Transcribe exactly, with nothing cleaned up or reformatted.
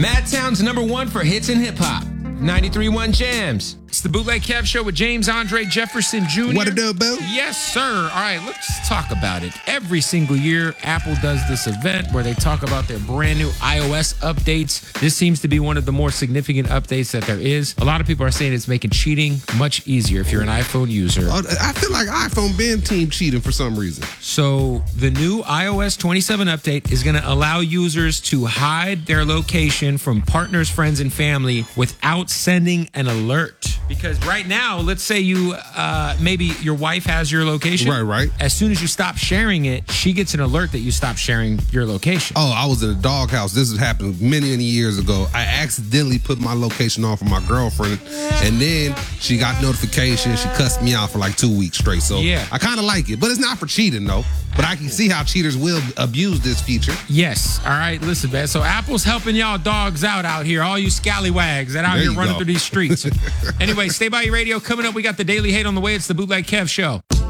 Madtown's number one for hits and hip hop. ninety-three point one Jams. It's the Bootleg Kev Show with James Andre Jefferson Junior What it do, Bill? Yes, sir. All right, let's talk about it. Every single year, Apple does this event where they talk about their brand new iOS updates. This seems to be one of the more significant updates that there is. A lot of people are saying it's making cheating much easier if you're an iPhone user. I feel like iPhone been team cheating for some reason. So the new iOS twenty-seven update is going to allow users to hide their location from partners, friends, and family without sending an alert. Because right now, let's say you, uh, maybe your wife has your location. Right, right. As soon as you stop sharing it, she gets an alert that you stopped sharing your location. Oh, I was in a doghouse. This has happened many, many years ago. I accidentally put my location on for my girlfriend, and then she got notification. She cussed me out for like two weeks straight. So yeah. I kind of like it, but it's not for cheating though. But I can see how cheaters will abuse this feature. Yes. All right. Listen, man. So Apple's helping y'all dogs out out here, all you scallywags that out There here you running go. through these streets. Anyway, stay by your radio. Coming up, we got the Daily Hate on the way. It's the Bootleg Kev Show.